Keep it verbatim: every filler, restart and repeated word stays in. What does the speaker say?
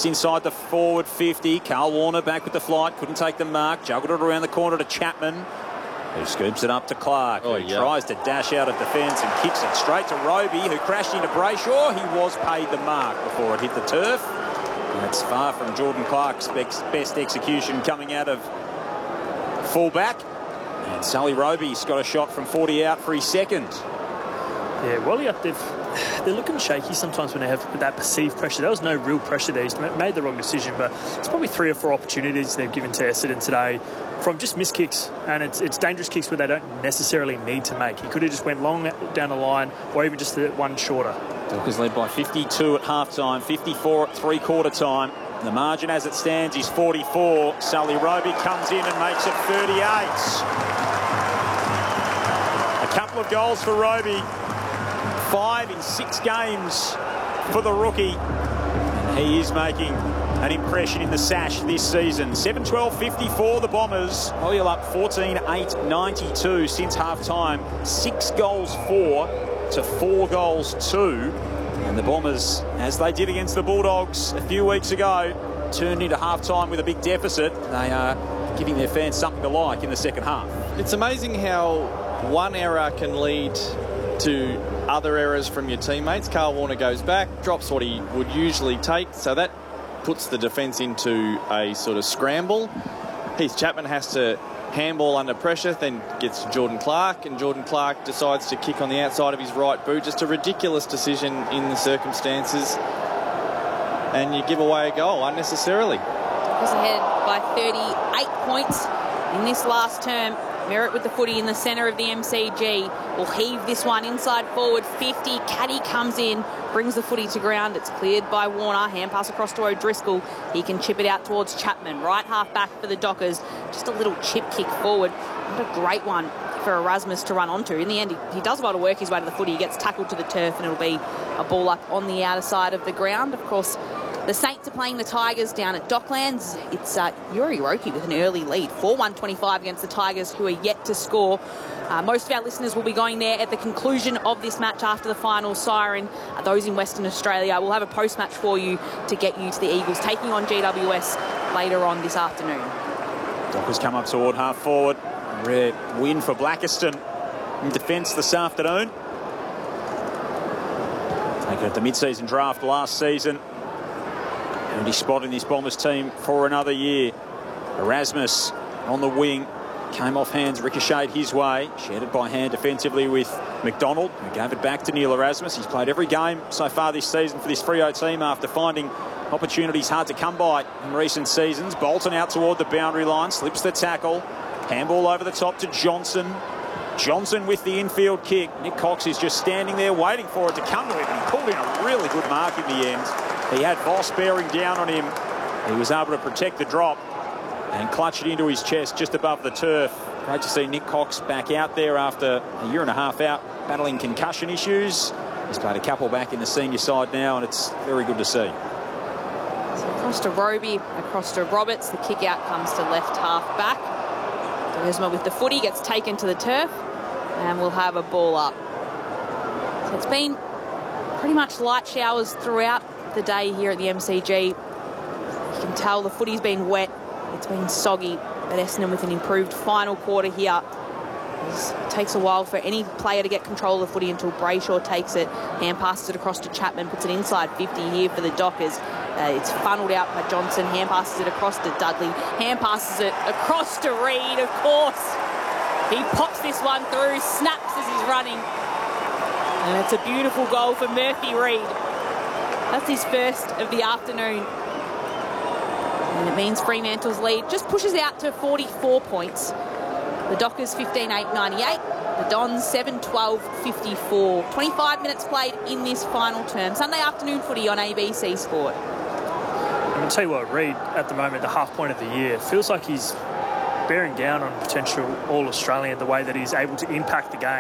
Just inside the forward fifty. Carl Warner back with the flight. Couldn't take the mark. Juggled it around the corner to Chapman, who scoops it up to Clark, oh, who yeah. tries to dash out of defence and kicks it straight to Roby, who crashed into Brayshaw. He was paid the mark before it hit the turf. That's far from Jordan Clark's best execution coming out of fullback. And Sully Roby's got a shot from forty out for his second. Yeah, Walliot, they've, they're looking shaky sometimes when they have that perceived pressure. There was no real pressure there. He's made the wrong decision, but it's probably three or four opportunities they've given to Essendon today from just missed kicks, and it's, it's dangerous kicks where they don't necessarily need to make. He could have just went long down the line or even just one shorter. Dockers led by fifty-two at half-time, fifty-four at three-quarter time. The margin as it stands is forty-four. Sully Roby comes in and makes it thirty-eight. A couple of goals for Roby. Five in six games for the rookie. And he is making an impression in the sash this season. seven twelve fifty-four, the Bombers. Hollier up fourteen eight ninety-two since half-time. Six goals for to four goals two. And the Bombers, as they did against the Bulldogs a few weeks ago, turned into half-time with a big deficit. They are giving their fans something to like in the second half. It's amazing how one error can lead to other errors from your teammates. Carl Warner goes back, drops what he would usually take, so that puts the defence into a sort of scramble. Heath Chapman has to handball under pressure, then gets to Jordan Clark, and Jordan Clark decides to kick on the outside of his right boot. Just a ridiculous decision in the circumstances. And you give away a goal unnecessarily. Dockers ahead by thirty-eight points in this last term. Merritt with the footy in the centre of the M C G will heave this one inside forward fifty. Caddy comes in, brings the footy to ground. It's cleared by Warner. Hand pass across to O'Driscoll. He can chip it out towards Chapman. Right half back for the Dockers. Just a little chip kick forward. What a great one for Erasmus to run onto. In the end, he, he does well to work his way to the footy. He gets tackled to the turf and it'll be a ball up on the outer side of the ground. Of course, the Saints are playing the Tigers down at Docklands. It's uh, Yuri Roki with an early lead, four one twenty-five against the Tigers, who are yet to score. Uh, most of our listeners will be going there at the conclusion of this match after the final siren. Uh, those in Western Australia, we'll have a post-match for you to get you to the Eagles, taking on G W S later on this afternoon. Dockers come up toward half forward. Rare win for Blackiston in defence this afternoon. Taken at the mid-season draft last season. And he's spotting this Bombers team for another year. Erasmus on the wing. Came off hands, ricocheted his way. Shared it by hand defensively with McDonald, who gave it back to Neil Erasmus. He's played every game so far this season for this Freo team after finding opportunities hard to come by in recent seasons. Bolton out toward the boundary line, slips the tackle. Handball over the top to Johnson. Johnson with the infield kick. Nick Cox is just standing there waiting for it to come to him. He pulled in a really good mark in the end. He had Voss bearing down on him. He was able to protect the drop and clutch it into his chest just above the turf. Great to see Nick Cox back out there after a year and a half out battling concussion issues. He's played a couple back in the senior side now, and it's very good to see. So across to Roby, across to Roberts. The kick out comes to left half back. Dersma with the footy gets taken to the turf, and we'll have a ball up. So it's been pretty much light showers throughout the day here at the M C G. You can tell the footy's been wet. It's been soggy, but Essendon with an improved final quarter here. It takes a while for any player to get control of the footy until Brayshaw takes it. Hand passes it across to Chapman, puts it inside fifty here for the Dockers. Uh, it's funneled out by Johnson. Hand passes it across to Dudley. Hand passes it across to Reid, of course. He pops this one through, snaps as he's running. And it's a beautiful goal for Murphy Reid. That's his first of the afternoon. And it means Fremantle's lead just pushes out to forty-four points. The Dockers fifteen eight ninety-eight. The Dons seven twelve fifty-four. twenty-five minutes played in this final term. Sunday afternoon footy on A B C Sport. I'll tell you what, Reid, at the moment, the half point of the year, feels like he's bearing down on potential All-Australian, the way that he's able to impact the game.